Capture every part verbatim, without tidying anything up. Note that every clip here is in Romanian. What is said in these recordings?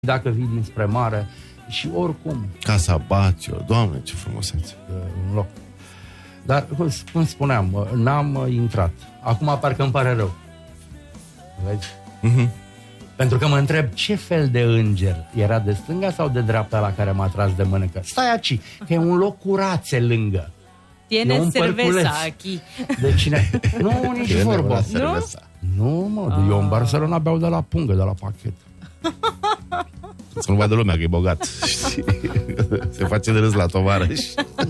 dacă vii dinspre mare și oricum. Casa Batio, Doamne, ce frumusețe. Un loc. Dar, cum spuneam, n-am intrat. Acum parcă îmi pare rău. Vezi? Mm-hmm. Pentru că mă întreb ce fel de înger era, de stânga sau de dreapta la care m-a tras de mână? Stai aici, că e un loc cu rațe lângă. Tiene cerveza aici. De cine? Nu, nici Tiene vorbă. Nu? Nu, mă, ah. eu în Barcelona beau de la pungă, de la pachet. Să nu vadă lumea că e bogat. Se face de râs la tovarăș.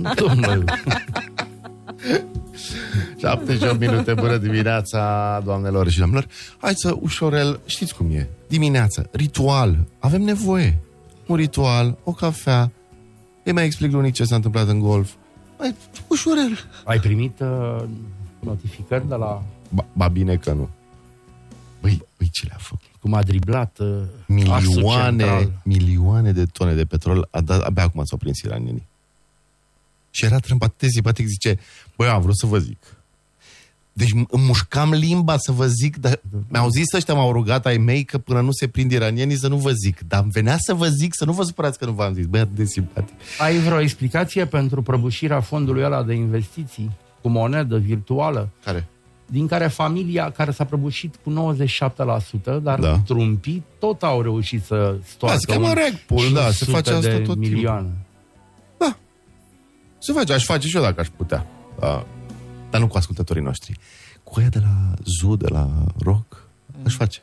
șaptezeci și opt minute, bună dimineața, doamnelor și domnilor. Hai să, ușorel, știți cum e? Dimineața, ritual. Avem nevoie. Un ritual, o cafea. Îi mai explic lui ce s-a întâmplat în golf. Hai, ușorel. Ai primit uh, notificări de la... Ba, ba bine că nu. Băi, băi, ce le-a făcut? Cum a driblat uh, milioane, milioane de tone de petrol. A dat, abia acum s-au prins iranienii. Și era trâmbat, simpatic, zice, băi, am vrut să vă zic. Deci îmi mușcam limba să vă zic, dar mi-au zis ăștia, m-au rugat ai mei că până nu se prind iranienii să nu vă zic. Dar venea să vă zic, să nu vă supărați că nu v-am zis. Băi, atât de simpatic. Ai vreo explicație pentru prăbușirea fondului ăla de investiții cu monedă virtuală? Care? Din care familia care s-a prăbușit cu nouăzeci și șapte la sută, dar da. Trumpii tot au reușit să stoarcă un cinci da, se face asta de tot milioane. Timpul. Da. Se face, aș face și eu dacă aș putea. Da. Dar nu cu ascultătorii noștri. Cu aia de la Zoo, de la Rock, aș face.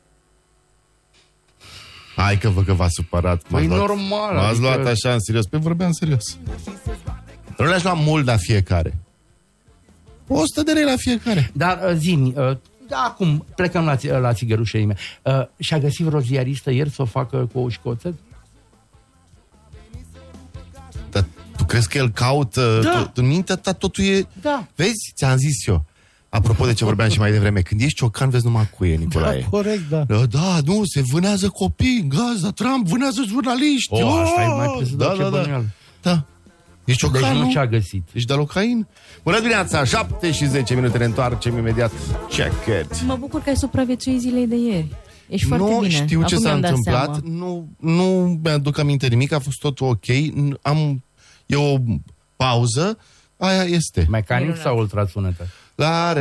Hai că vă că v-a supărat. Păi normal. M-ați adică... luat așa în serios. Păi vorbeam serios. Nu le-aș lua mult la fiecare. o sută de lei la fiecare. Dar zi-mi, uh, acum plecăm la, la țigărușele mele. Uh, și-a găsit vreo ziaristă ieri să o facă cu ouă și cu oțet? Dar tu crezi că el caută? Da. Tu, în mintea ta totul e... Da. Vezi? Ți-am zis eu. Apropo de ce vorbeam și mai devreme, când ești ciocan, vezi numai cuie, Nicolae. Da, corect, da. Da, da, nu, se vânează copii în Gaza, Trump vânează jurnaliști. O, oh, asta e mai presus da, de da, da. Da. Ești ciocan, deci nu nu? ce-a găsit. Ești de locain? Bună dimineața, șapte și zece minute, ne întoarcem imediat. Check it. Mă bucur că ai supraviețuit zilei de ieri. Ești nu foarte bine. știu ce Acum s-a mi-am dat întâmplat, seama. nu, nu mi-aduc aminte nimic, a fost totul ok. Am, e o pauză, aia este. Mecanic sau ultrasunete? La